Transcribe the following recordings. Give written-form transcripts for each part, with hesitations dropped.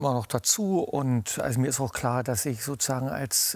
immer noch dazu. Und also mir ist auch klar, dass ich sozusagen als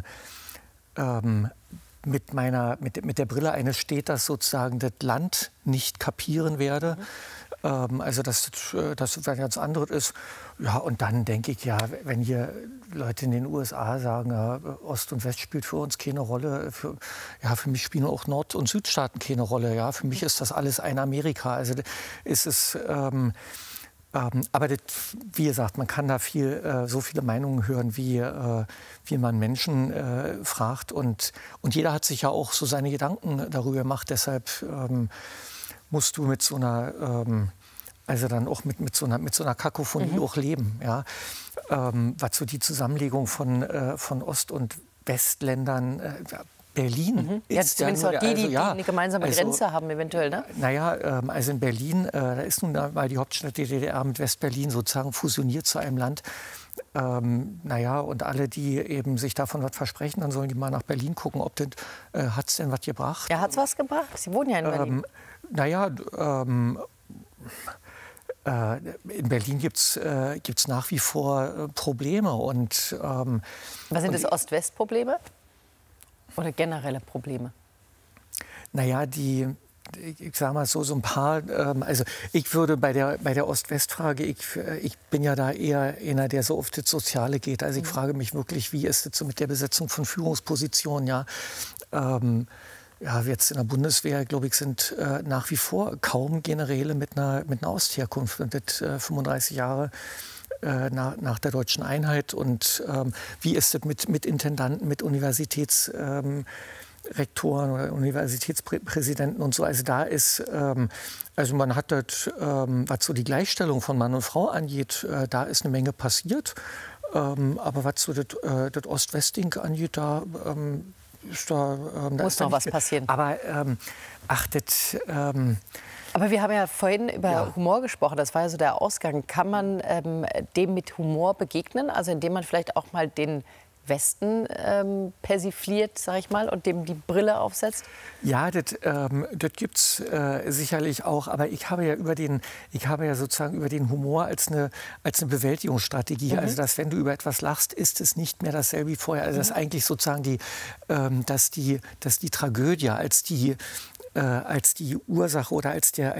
mit der Brille eines Städters sozusagen das Land nicht kapieren werde. Also dass das was ganz anderes ist. Ja, und dann denke ich, ja, wenn hier Leute in den USA sagen, ja, Ost und West spielt für uns keine Rolle, für mich spielen auch Nord- und Südstaaten keine Rolle. Ja, für mich ist das alles ein Amerika. Also ist es aber das, wie gesagt, man kann da so viele Meinungen hören, wie man Menschen fragt. Und jeder hat sich ja auch so seine Gedanken darüber gemacht. Deshalb musst du mit so einer, also dann auch mit so einer Kakophonie auch leben. Ja? Was so die Zusammenlegung von Ost- und Westländern, Berlin ist ja zumindest auch die eine gemeinsame Grenze haben eventuell, ne? Naja, also in Berlin, da ist nun mal die Hauptstadt der DDR mit Westberlin sozusagen fusioniert zu einem Land. Naja, und alle, die eben sich davon was versprechen, dann sollen die mal nach Berlin gucken, ob das, hat's denn was gebracht? Ja, hat's was gebracht? Sie wohnen ja in Berlin. Naja, in Berlin gibt's nach wie vor Probleme. Und, was sind das, Ost-West-Probleme? Oder generelle Probleme? Naja, ich sage mal so ein paar, also ich würde bei der Ost-West-Frage, ich bin ja da eher einer, der so auf das Soziale geht. Also ich frage mich wirklich, wie ist es so mit der Besetzung von Führungspositionen, ja. Ja, jetzt in der Bundeswehr, glaube ich, sind nach wie vor kaum Generäle mit einer Ostherkunft. Und das 35 Jahre nach der deutschen Einheit. Und wie ist das mit Intendanten, mit Universitätsrektoren oder Universitätspräsidenten und so? Also da ist, also man hat das, was so die Gleichstellung von Mann und Frau angeht, da ist eine Menge passiert. Aber was so das Ost-West-Ding angeht, da ist da... muss noch was passieren. Aber aber wir haben ja vorhin über Humor gesprochen. Das war ja so der Ausgang. Kann man dem mit Humor begegnen? Also indem man vielleicht auch mal den Westen persifliert, sag ich mal, und dem die Brille aufsetzt? Ja, das gibt's sicherlich auch. Aber ich habe ja sozusagen über den Humor als eine Bewältigungsstrategie. Also dass, wenn du über etwas lachst, ist es nicht mehr dasselbe wie vorher. Also das ist eigentlich sozusagen dass die Tragödie als die Ursache oder als der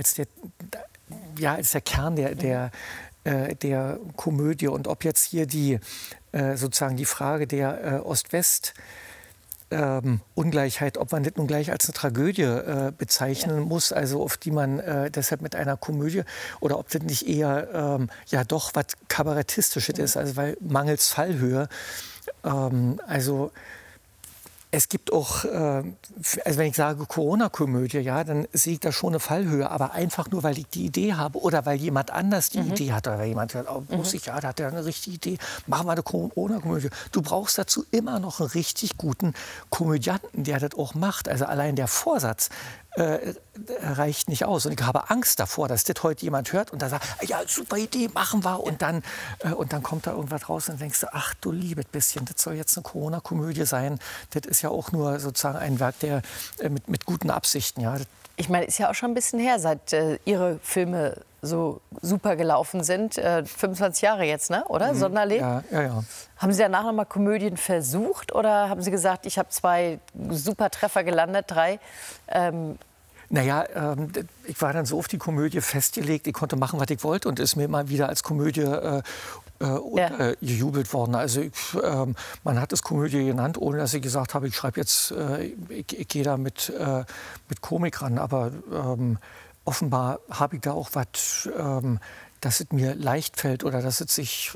Kern der Komödie. Und ob jetzt hier sozusagen die Frage der Ost-West Ungleichheit, ob man das nun gleich als eine Tragödie bezeichnen muss, also auf die man deshalb mit einer Komödie, oder ob das nicht eher doch was Kabarettistisches ist, also weil mangels Fallhöhe, also es gibt auch, also wenn ich sage Corona-Komödie, ja, dann sehe ich da schon eine Fallhöhe, aber einfach nur, weil ich die Idee habe oder weil jemand anders die Idee hat oder weil jemand hört, oh, da hat er eine richtige Idee, machen wir eine Corona-Komödie. Du brauchst dazu immer noch einen richtig guten Komödianten, der das auch macht. Also allein der Vorsatz reicht nicht aus. Und ich habe Angst davor, dass das heute jemand hört und da sagt, ja, super Idee, machen wir. Und dann kommt da irgendwas raus und denkst du, ach du liebes bisschen, das soll jetzt eine Corona-Komödie sein. Das ist ja auch nur sozusagen ein Werk der mit guten Absichten. Ja. Ich meine, ist ja auch schon ein bisschen her, seit Ihre Filme so super gelaufen sind. 25 Jahre jetzt, ne? Oder? Sonderling? Ja. Haben Sie danach noch mal Komödien versucht oder haben Sie gesagt, ich habe 2 super Treffer gelandet, 3? Naja, ich war dann so auf die Komödie festgelegt, ich konnte machen, was ich wollte, und ist mir mal wieder als Komödie untergejubelt worden. Also man hat es Komödie genannt, ohne dass ich gesagt habe, ich schreibe jetzt, ich gehe da mit Komik ran. Aber offenbar habe ich da auch was, dass es mir leicht fällt oder dass es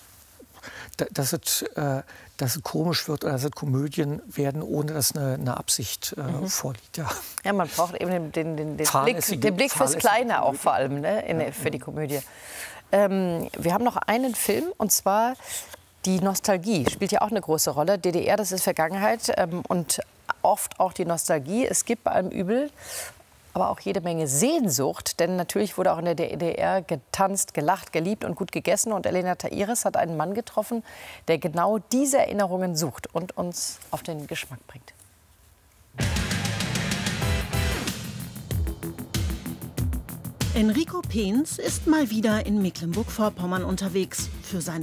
komisch wird oder dass es Komödien werden, ohne dass eine Absicht vorliegt. Ja, man braucht eben den Blick fürs Kleine auch vor allem, ne, für die Komödie. Wir haben noch einen Film, und zwar die Nostalgie. Spielt ja auch eine große Rolle. DDR, das ist Vergangenheit, und oft auch die Nostalgie. Es gibt bei allem Übel aber auch jede Menge Sehnsucht, denn natürlich wurde auch in der DDR getanzt, gelacht, geliebt und gut gegessen. Und Elena Thaires hat einen Mann getroffen, der genau diese Erinnerungen sucht und uns auf den Geschmack bringt. Enrico Peens ist mal wieder in Mecklenburg-Vorpommern unterwegs für seine